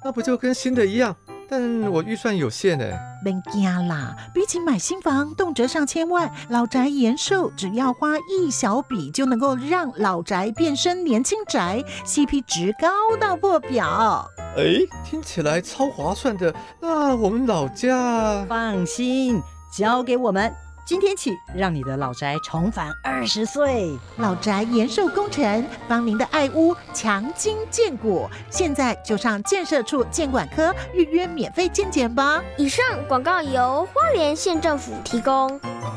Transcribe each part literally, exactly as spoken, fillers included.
那不就跟新的一样？但我预算有限哎。 别惊啦，比起买新房动辄上千万，老宅延寿只要花一小笔就能够让老宅变身年轻宅 ，C P 值高到破表。 哎，听起来超划算的。那我们老家…… 放心，交给我们。今天起，让你的老宅重返二十岁。 老宅延寿工程，帮您的爱屋强筋健骨。现在就上建设处建管科预约免费健检吧。 以上广告由花莲县政府提供。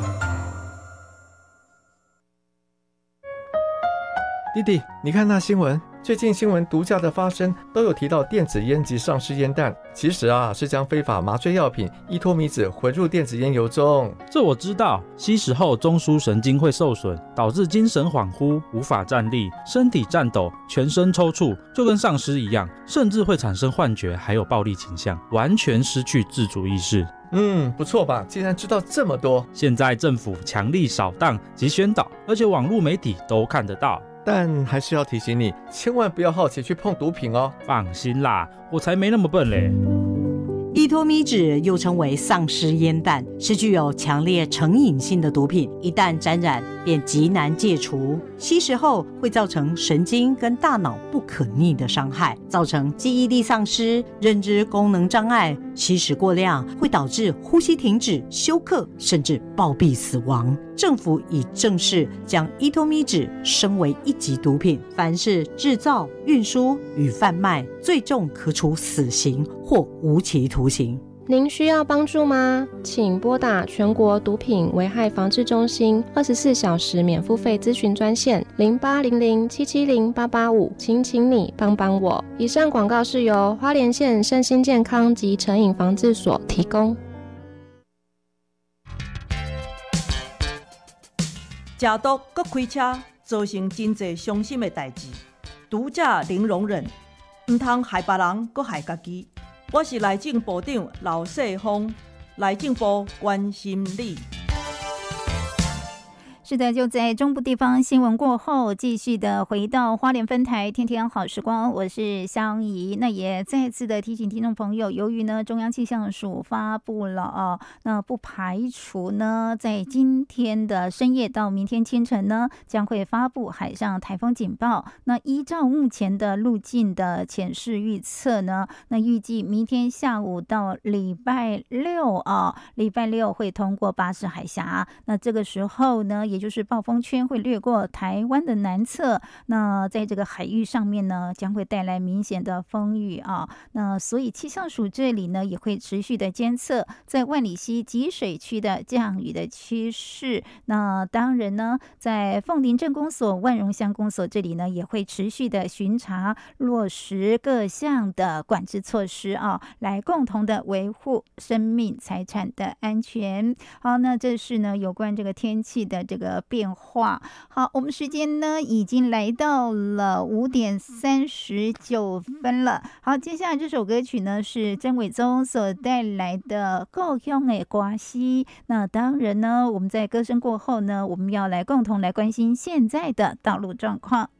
弟弟，你看那新闻，最近新闻毒驾的发生都有提到电子烟及丧尸烟弹，其实啊是将非法麻醉药品依托米酯混入电子烟油中。 这我知道，吸食后中枢神经会受损，导致精神恍惚，无法站立，身体颤抖，全身抽搐，就跟丧尸一样，甚至会产生幻觉，还有暴力倾向，完全失去自主意识。 嗯，不错吧？竟然知道这么多。 现在政府强力扫荡及宣导，而且网络媒体都看得到。 但还是要提醒你，千万不要好奇去碰毒品哦。 放心啦，我才没那么笨嘞。 依托咪酯又称为丧尸烟弹，是具有强烈成瘾性的毒品，一旦沾染便极难戒除。吸食后会造成神经跟大脑不可逆的伤害，造成记忆力丧失、认知功能障碍。吸食过量会导致呼吸停止、休克，甚至暴毙死亡。政府已正式将依托咪酯升为一级毒品，凡是制造、运输与贩卖，最重可处死刑或无期徒刑。 您需要帮助吗？请拨打全国毒品危害防治中心二十四小时免付费咨询专线零八零零七七零八八五，请请你帮帮我。以上广告是由花莲县身心健康及成瘾防治所提供。 食毒搁开车，造成真侪伤心的代志。毒驾零容忍，唔通害别人，搁害家己。我是内政部长刘世峰，内政部关心你。 是的，就在中部地方新闻过后，继续的回到花莲分台天天好时光，我是香怡。那也再次的提醒听众朋友，由于呢中央气象署发布了啊，那不排除呢在今天的深夜到明天清晨呢将会发布海上台风警报。那依照目前的路径的潜势预测呢，那预计明天下午到礼拜六啊，礼拜六会通过巴士海峡。那这个时候呢，也就是暴风圈会掠过台湾的南侧，那在这个海域上面呢，将会带来明显的风雨啊。那所以气象署这里呢，也会持续的监测在万里溪集水区的降雨的趋势。那当然呢，在凤林镇公所、万荣乡公所这里呢，也会持续的巡查，落实各项的管制措施啊，来共同的维护生命财产的安全。好，那这是呢有关这个天气的这个变化。好，我们时间呢已经来到了五点三十九分了。好，接下来这首歌曲呢是曾伟宗所带来的《故乡的歌词》。那当然呢，我们在歌声过后呢，我们要来共同来关心现在的道路状况。